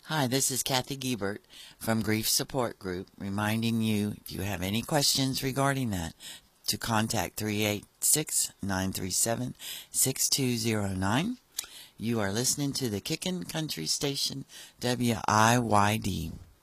Hi, this is Kathy Giebert from Grief Support Group, reminding you, if you have any questions regarding that, to contact 386-937-6209. You are listening to the Kickin' Country Station, WIYD.